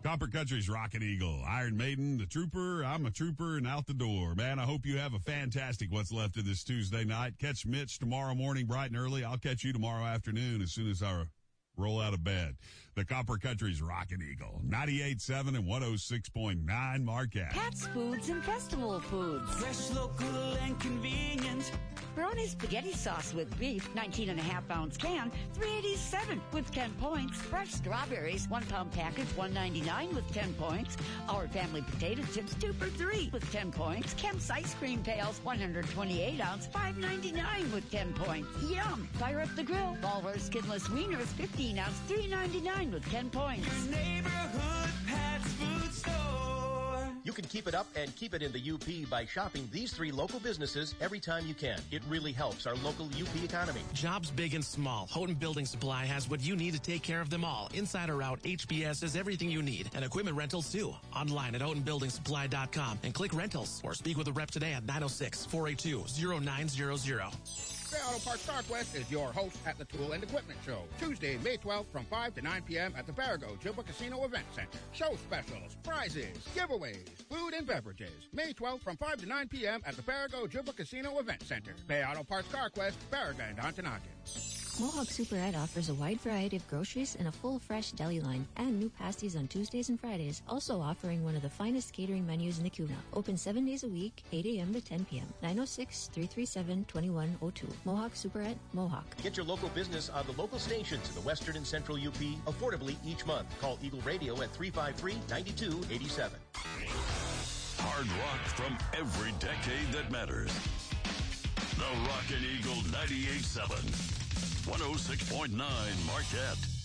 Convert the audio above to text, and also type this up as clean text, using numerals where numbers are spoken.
Copper Country's Rockin' Eagle, Iron Maiden, the Trooper, I'm a Trooper, and out the door. Man, I hope you have a fantastic what's left of this Tuesday night. Catch Mitch tomorrow morning bright and early. I'll catch you tomorrow afternoon as soon as I roll out of bed. The Copper Country's Rockin' Eagle, 98.7 and 106.9 Marquette. Pat's Foods and Festival Foods. Fresh, local, and convenient. Baroni spaghetti sauce with beef, 19.5-ounce can, $3.87 with 10 points. Fresh strawberries, 1 pound package, $1.99 with 10 points. Our family potato chips, 2 for $3 with 10 points. Kemp's ice cream pails, 128-ounce, $5.99 with 10 points. Yum! Fire up the grill. Walrus skinless wieners, 15-ounce, $3.99 with 10 points. Your neighborhood Pat's Food Store. You can keep it up and keep it in the UP by shopping these 3 local businesses every time you can. It really helps our local UP economy. Jobs big and small. Houghton Building Supply has what you need to take care of them all. Inside or out, HBS has everything you need. And equipment rentals too. Online at HoughtonBuildingSupply.com and click rentals or speak with a rep today at 906-482-0900. Bay Auto Parts StarQuest is your host at the Tool and Equipment Show. Tuesday, May 12th from 5 to 9 p.m. at the Barago Gilba Casino Event Center. Show specials, prizes, giveaways, food and beverages. May 12th from 5 to 9 p.m. at the Barago Gilba Casino Event Center. Bay Auto Parts StarQuest, Baraga and Ontonagon. Mohawk Superette offers a wide variety of groceries and a full fresh deli line and new pasties on Tuesdays and Fridays, also offering one of the finest catering menus in the Kuna. Open 7 days a week, 8 a.m. to 10 p.m. 906-337-2102. Mohawk Superette, Mohawk. Get your local business on the local stations in the Western and Central UP affordably each month. Call Eagle Radio at 353-9287. Hard rock from every decade that matters. The Rockin' Eagle 98.7. 106.9 Marquette.